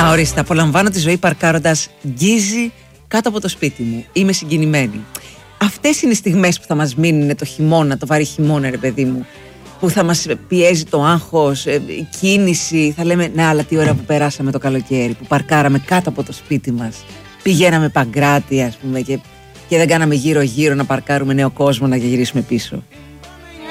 Α, ορίστε, απολαμβάνω τη ζωή παρκάροντας γκίζι κάτω από το σπίτι μου. Είμαι συγκινημένη. Αυτές είναι οι στιγμές που θα μας μείνουν το χειμώνα, το βαρύ χειμώνα, ρε παιδί μου. Που θα μας πιέζει το άγχος, η κίνηση. Θα λέμε, ναι, αλλά τι ώρα που περάσαμε το καλοκαίρι, που παρκάραμε κάτω από το σπίτι μας. Πηγαίναμε Παγκράτη, ας πούμε, και δεν κάναμε γύρω-γύρω να παρκάρουμε νέο κόσμο να γυρίσουμε πίσω.